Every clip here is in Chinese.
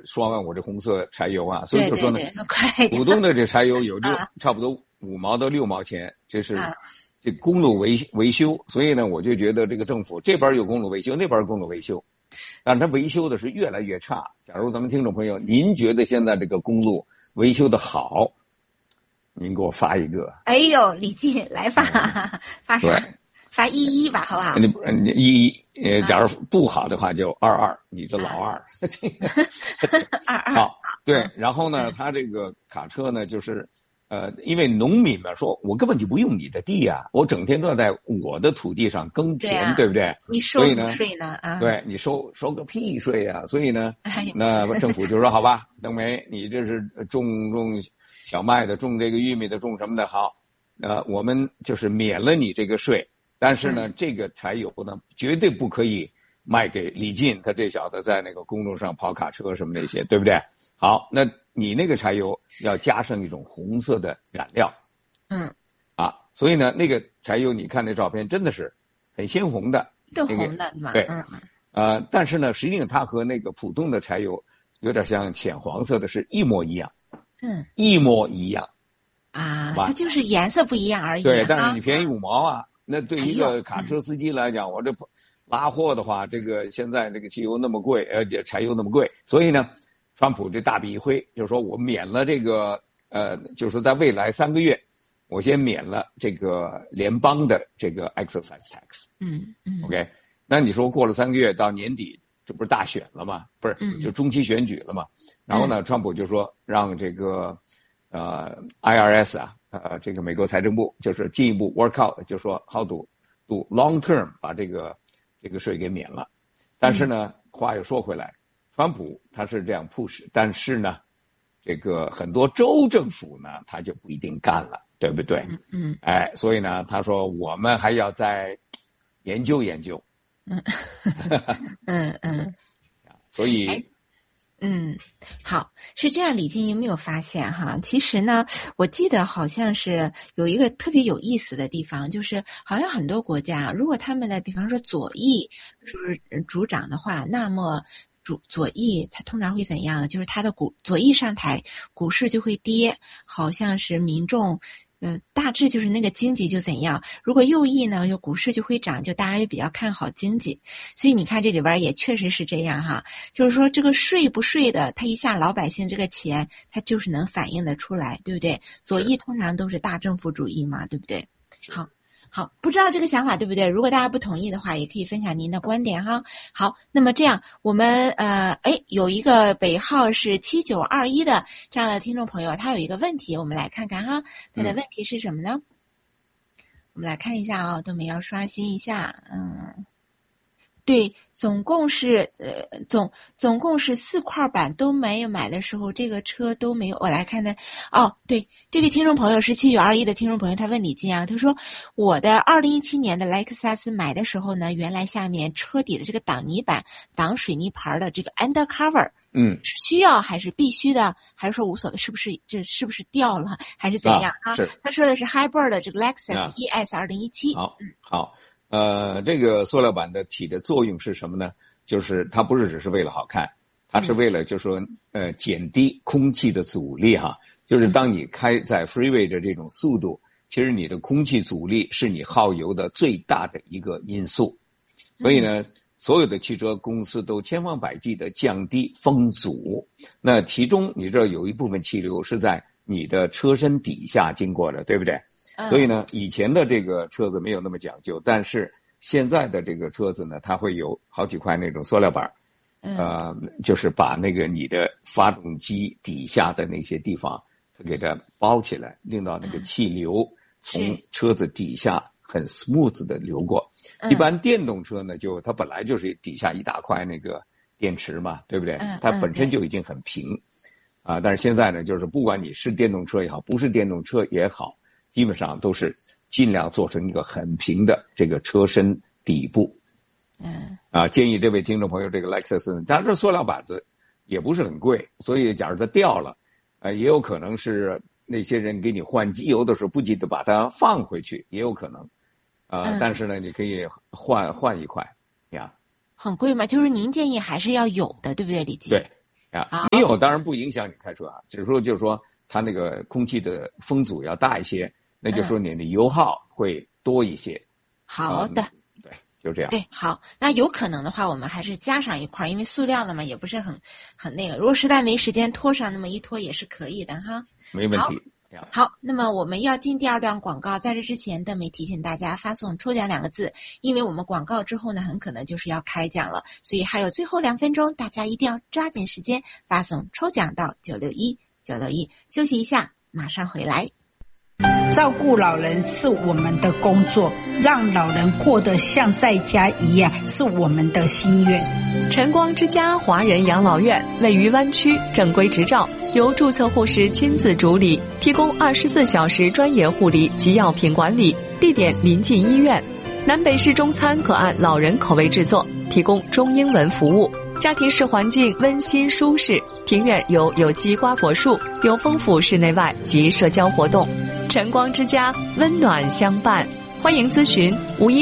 刷完我这红色柴油啊，所以就说呢， 快普通的这柴油有就差不多5毛到6毛钱，这是这公路维修，所以呢，我就觉得这个政府这边有公路维修，那边有公路维修，但是它维修的是越来越差。假如咱们听众朋友，您觉得现在这个公路维修的好，您给我发一个。 哎呦，李进来发发啥？发11吧，好不好？ 假如不好的话就22，你这老二。 22。 好，对，然后呢，他这个卡车呢，就是因为农民嘛，说我根本就不用你的地啊，我整天都在我的土地上耕田，对不对？ 你收什么税呢？ 对，你收个屁税啊！所以呢，那政府就说好吧，邓梅，你这是种小麦的，种这个玉米的，种什么的，好，我们就是免了你这个税。但是呢，这个柴油呢，绝对不可以卖给李进，他这小子在那个公路上跑卡车什么那些，对不对？好，那你那个柴油要加上一种红色的染料，所以呢，那个柴油你看那照片真的是很鲜红的， 都红的嘛， 对，但是呢，实际上它和那个普通的柴油有点像浅黄色的，是一模一样，一模一样， 它就是颜色不一样而已。 对，但是你便宜5毛啊。那对一个卡车司机来讲，我这拉货的话，这个现在这个汽油那么贵，柴油那么贵，所以呢，川普这大笔一挥，就是说我免了这个就是在未来3个月，我先免了这个联邦的这个 excise tax。OK， 那你说过了3个月到年底，这不是大选了吗？不是，就中期选举了嘛。然后呢，川普就说让这个IRS 啊。这个美国财政部就是进一步 work out， 就说 how to do long term 把这个税给免了。但是呢，话又说回来，川普他是这样 push， 但是呢，这个很多州政府呢，他就不一定干了，对不对？所以呢，他说我们还要再研究研究。所以。 好，是这样，李进，你有没有发现哈？其实呢，我记得好像是有一个特别有意思的地方，就是好像很多国家，如果他们的比方说左翼就是主掌的话，那么左翼它通常会怎样呢？就是它的左翼上台，股市就会跌，好像是民众。大致就是那个经济就怎样，如果右翼呢，就股市就会涨，就大家就比较看好经济，所以你看这里边也确实是这样哈，就是说这个税不税的，它一下老百姓这个钱，它就是能反映得出来，对不对？左翼通常都是大政府主义嘛，对不对？好，不知道这个想法对不对？如果大家不同意的话，也可以分享您的观点哈。好，那么这样我们有一个尾号是7921的这样的听众朋友，他有一个问题，我们来看看哈，他的问题是什么呢？我们来看一下啊，都没要刷新一下，对，总共是总共是4块板都没有买的时候，这个车都没有。我来看的对，这位听众朋友是7921的听众朋友，他问李进啊，他说我的2017年的莱克萨斯买的时候呢，原来下面车底的这个挡泥板挡水泥牌的这个 undercover，是需要还是必须的，还是说无所谓？是不是掉了，还是怎样啊？他说的是 Hybrid 的这个 Lexus ES 2017。 好。这个塑料板的起的作用是什么呢？就是它不是只是为了好看，它是为了就是说减低空气的阻力哈。就是当你开在 freeway 的这种速度，其实你的空气阻力是你耗油的最大的一个因素。所以呢，所有的汽车公司都千方百计的降低风阻。那其中你知道有一部分气流是在你的车身底下经过的，对不对？所以呢，以前的这个车子没有那么讲究，但是现在的这个车子呢，它会有好几块那种塑料板，就是把那个你的发动机底下的那些地方，它给它包起来，令到那个气流从车子底下很 smooth 的流过。一般电动车呢，它本来就是底下一大块那个电池嘛，对不对？它本身就已经很平，但是现在呢，就是不管你是电动车也好，不是电动车也好。基本上都是尽量做成一个很平的这个车身底部。建议这位听众朋友，这个 Lexus， 当然这塑料板子也不是很贵，所以假如它掉了，也有可能是那些人给你换机油的时候不记得把它放回去，也有可能。但是呢，你可以换一块呀。 很贵吗？就是您建议还是要有的，对不对，李进？ 没有当然不影响你开车啊，只是说就是说它那个空气的风阻要大一些，那就说你的油耗会多一些。 好的。 对，就这样。 对，好，那有可能的话，我们还是加上一块，因为塑料的嘛，也不是很那个。如果实在没时间拖上那么一拖也是可以的哈。 没问题。 好，那么我们要进第二段广告，在这之前，邓梅提醒大家发送抽奖2个字，因为我们广告之后呢，很可能就是要开奖了，所以还有最后2分钟，大家一定要抓紧时间发送抽奖到961。休息一下，马上回来。 照顾老人是我们的工作，让老人过得像在家一样是我们的心愿。 晨光之家华人养老院位于湾区，正规执照，由注册护士亲自主理，提供24小时专业护理及药品管理，地点临近医院。南北式中餐可按老人口味制作，提供中英文服务。家庭式环境温馨舒适，庭院有机瓜果树，有丰富室内外及社交活动。晨光之家，温暖相伴。欢迎咨询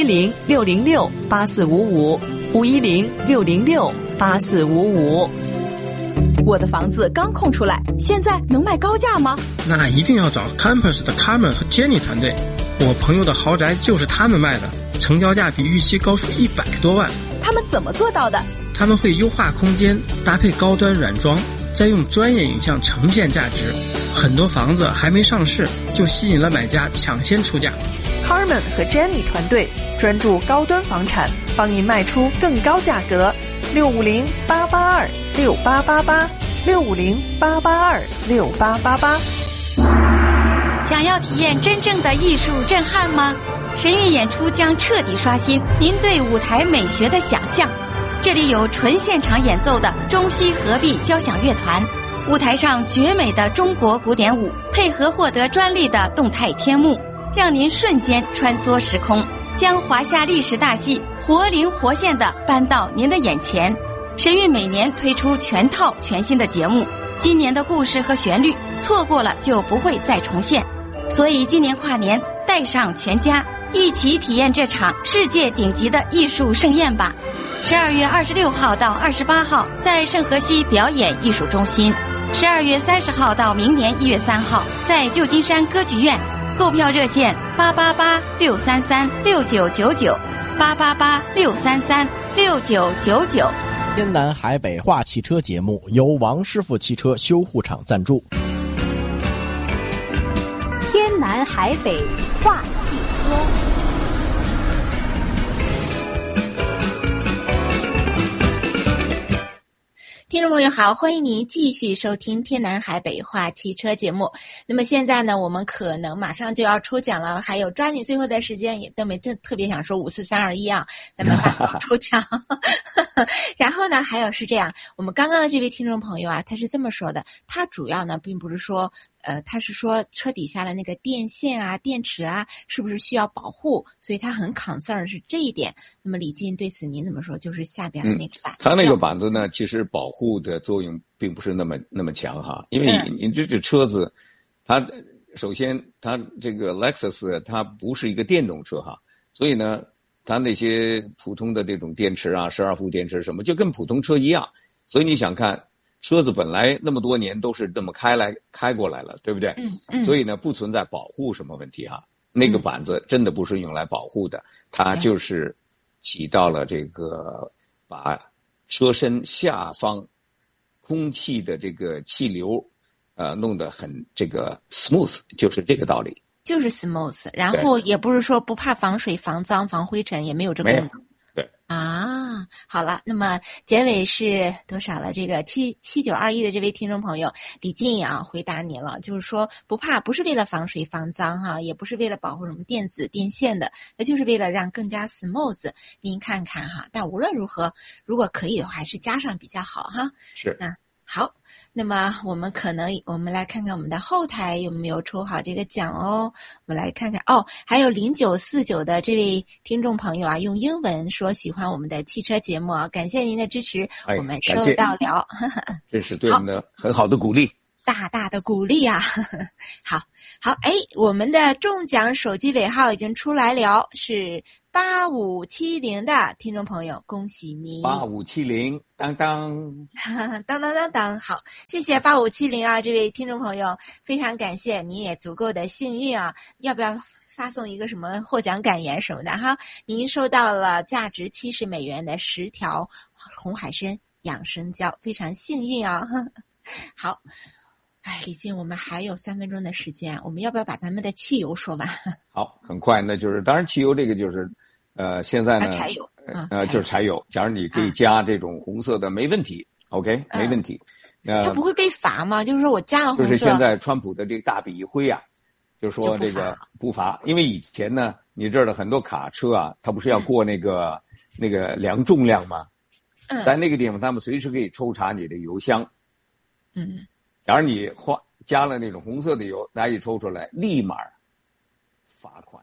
510-606-8455，510-606-8455。 我的房子刚空出来，现在能卖高价吗？ 那一定要找 Campus 的 Carmen 和 Jenny 团队，我朋友的豪宅就是他们卖的，成交价比预期高出100多万。 他们怎么做到的？ 他们会优化空间，搭配高端软装，再用专业影像呈现价值。很多房子还没上市，就吸引了买家抢先出价。 Carmen 和 Jenny 团队专注高端房产，帮您卖出更高价格。650-882-6888，650-882-6888。 想要体验真正的艺术震撼吗？神韵演出将彻底刷新您对舞台美学的想象。这里有纯现场演奏的中西合璧交响乐团，舞台上绝美的中国古典舞，配合获得专利的动态天幕，让您瞬间穿梭时空，将华夏历史大戏活灵活现地搬到您的眼前。神韵每年推出全套全新的节目，今年的故事和旋律错过了就不会再重现，所以今年跨年带上全家一起体验这场世界顶级的艺术盛宴吧。12月26号到28号在圣荷西表演艺术中心，12月30号到明年1月3号在旧金山歌剧院。购票热线888-633-6999，888-633-6999。 天南海北话汽车节目由王师傅汽车修护厂赞助。 天南海北话汽车。 听众朋友好，欢迎您继续收听天南海北话汽车节目。那么现在呢，我们可能马上就要抽奖了，还有抓紧最后的时间，也邓梅正特别想说5、4、3、2、1啊，咱们发送抽奖。然后呢，还有是这样，我们刚刚的这位听众朋友啊，他是这么说的，他主要呢并不是说他是说车底下的那个电线啊、电池啊，是不是需要保护？所以他很 concern 是这一点。那么李进对此您怎么说？就是下边的那个板子， 它那个板子呢，其实保护的作用并不是那么强哈，因为你这车子，它首先它这个 Lexus 它不是一个电动车哈，所以呢，它那些普通的这种电池啊、12伏电池什么，就跟普通车一样。所以你想看。车子本来那么多年都是这么开过来了，对不对？所以呢，不存在保护什么问题哈。那个板子真的不是用来保护的，它就是起到了这个把车身下方空气的这个气流，弄得很这个 smooth， 就是这个道理。就是 smooth， 然后也不是说不怕防水、防脏、防灰尘，也没有这个功能。啊，好了，那么结尾是多少了？这个7921的这位听众朋友李静啊，回答您了，就是说不怕，不是为了防水防脏哈，也不是为了保护什么电子电线的，那就是为了让更加 smooth。您看看哈，但无论如何，如果可以的话，还是加上比较好哈。是，那好。那么我们来看看我们的后台有没有抽好这个奖哦。我们来看看哦，还有0949的这位听众朋友啊，用英文说喜欢我们的汽车节目啊，感谢您的支持，我们收到了， 这是对我们的很好的鼓励， 大大的鼓励啊。好，哎，我们的中奖手机尾号已经出来了，是 8570的听众朋友，恭喜你 ！8570，当当， 当当当当，好，谢谢8570啊，这位听众朋友，非常感谢，你也足够的幸运啊，要不要发送一个什么获奖感言什么的哈？您收到了价值70美元的10条红海参养生胶，非常幸运啊！好。李静，我们还有3分钟的时间，我们要不要把咱们的汽油说完？ 好，很快，那就是当然汽油这个就是，现在呢， 柴油， 就是柴油。假如你可以加这种红色的，没问题 ，OK， 没问题。 这不会被罚吗？就是说我加了红色， 就是现在川普的这个大笔一挥啊，就说这个不罚，因为以前呢，你这儿的很多卡车啊，它不是要过那个量重量吗？在那个地方，他们随时可以抽查你的油箱。假如你加了那种红色的油，大家一抽出来，立马罚款。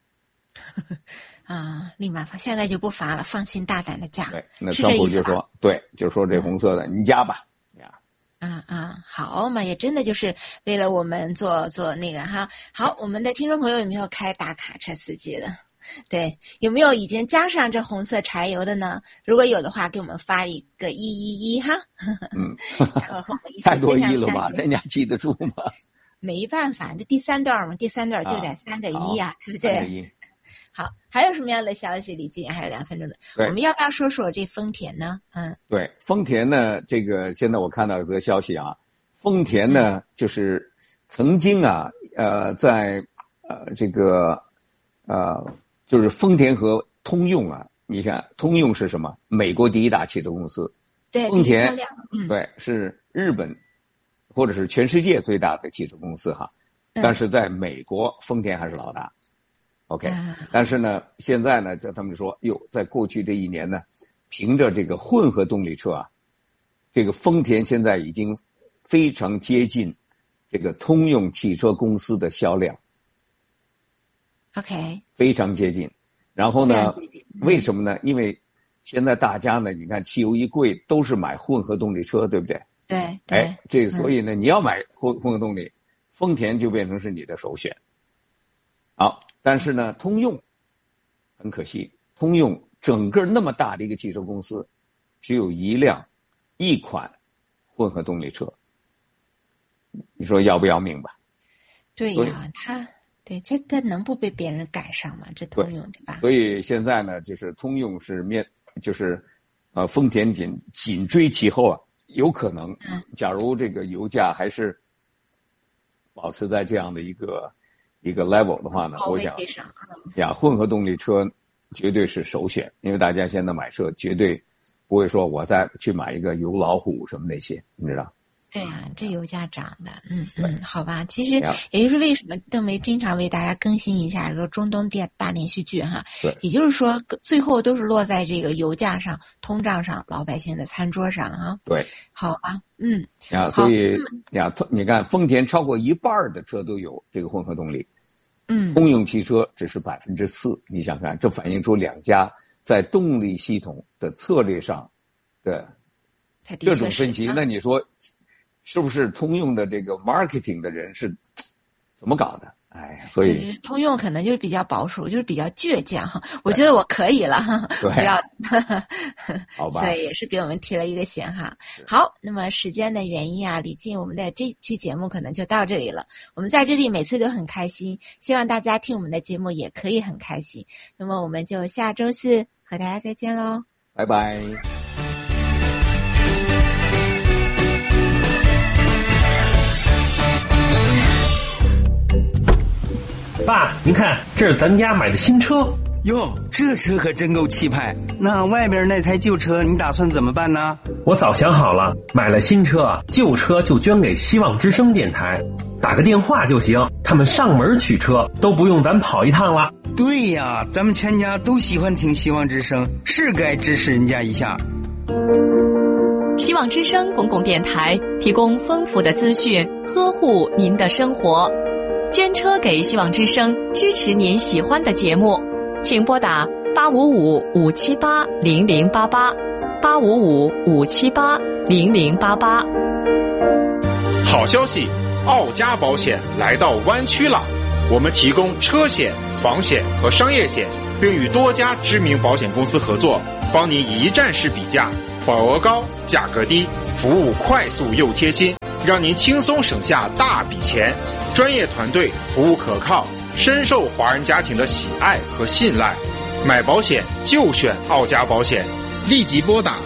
立马罚，现在就不罚了，放心大胆的加。 对，那川普就说，对，就说这红色的你加吧。 好嘛，也真的就是为了我们做那个哈。好，我们的听众朋友有没有开大卡车司机的？对，有没有已经加上这红色柴油的呢？如果有的话，给我们发一个111哈。 太多1了吧？人家记得住吗？ 没办法，这第3段嘛，第3段就得3个1呀，对不对 ？3个1。 好，还有什么样的消息？李静，还有2分钟的，我们要不要说说这丰田呢？ 对，丰田呢，这个现在我看到一则消息啊，丰田呢，就是曾经啊，在这个就是丰田和通用啊，你看通用是什么？美国第1大汽车公司， 对， 丰田，对，是日本或者是全世界最大的汽车公司哈，但是在美国丰田还是老大。OK， 但是呢，现在呢，他们说，在过去这1年呢，凭着这个混合动力车啊，这个丰田现在已经非常接近这个通用汽车公司的销量。 OK， 非常接近。然后呢，为什么呢？因为现在大家呢，你看汽油一贵，都是买混合动力车，对不对？ 对。 所以呢，你要买混合动力，丰田就变成是你的首选。好，但是呢，通用很可惜，通用整个那么大的一个汽车公司，只有一款混合动力车，你说要不要命吧？ 对呀，这能不被别人赶上吗？这通用 对吧？ 所以现在呢，就是通用是丰田紧追其后啊，有可能，假如这个油价还是保持在这样的一个 level 的话呢，我想混合动力车绝对是首选，因为大家现在买车绝对不会说我再去买一个油老虎什么那些，你知道？ 对啊，这油价涨的，好吧。其实也就是为什么邓梅经常为大家更新一下这个中东大连续剧哈，也就是说最后都是落在这个油价上、通胀上、老百姓的餐桌上啊。 对， 好吧， 所以你看丰田超过1半的车都有这个混合动力，通用汽车只是4%，你想看，这反映出2家在动力系统的策略上的这种分歧。那你说是不是通用的这个 marketing 的人是怎么搞的？所以通用可能就是比较保守，就是比较倔强。我觉得我可以了，不要， 好吧？ 所以也是给我们提了一个醒哈。好，那么时间的原因啊，李静，我们的这期节目可能就到这里了。我们在这里每次都很开心，希望大家听我们的节目也可以很开心。那么我们就下周4和大家再见喽， 拜拜。 爸，您看，这是咱家买的新车。 哟，这车可真够气派。那外边那台旧车你打算怎么办呢？ 我早想好了，买了新车，旧车就捐给希望之声电台，打个电话就行，他们上门取车，都不用咱跑一趟了。 对呀，咱们全家都喜欢听希望之声，是该支持人家一下。 希望之声公共电台提供丰富的资讯，呵护您的生活。捐车给希望之声，支持您喜欢的节目，请拨打855-578-0088，855-578-0088。 好消息，奥家保险来到湾区了，我们提供车险、房险和商业险， 并与多家知名保险公司合作，帮您一站式比价，保额高，价格低，服务快速又贴心，让您轻松省下大笔钱。专业团队，服务可靠，深受华人家庭的喜爱和信赖。买保险就选奥家保险， 立即拨打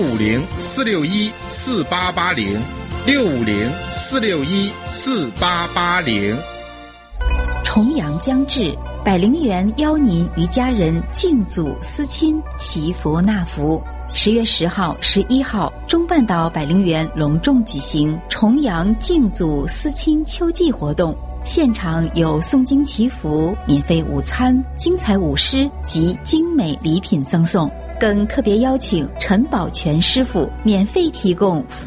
650-461-4880，650-461-4880。 重阳将至，百灵园邀您与家人敬祖思亲，祈福纳福。10月10号、11号，中半岛百灵园隆重举行重阳敬祖思亲秋季活动，现场有诵经祈福、免费午餐、精彩舞狮及精美礼品赠送，更特别邀请陈宝全师傅免费提供服